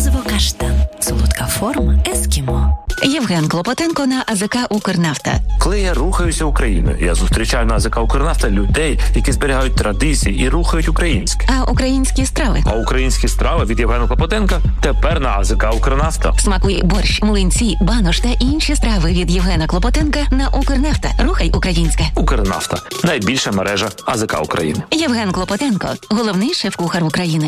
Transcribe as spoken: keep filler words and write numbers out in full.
Цитрусово-каштан. Солодка форма ескімо. Євген Клопотенко на АЗК «Укрнафта». Коли я рухаюся Україною, я зустрічаю на АЗК «Укрнафта» людей, які зберігають традиції і рухають українське. А українські страви? А українські страви від Євгена Клопотенка тепер на АЗК «Укрнафта». Смакуй борщ, млинці, банош та інші страви від Євгена Клопотенка на «Укрнафта». Рухай українське. «Укрнафта» – найбільша мережа АЗК України. Євген Клопотенко – головний шеф-кухар України.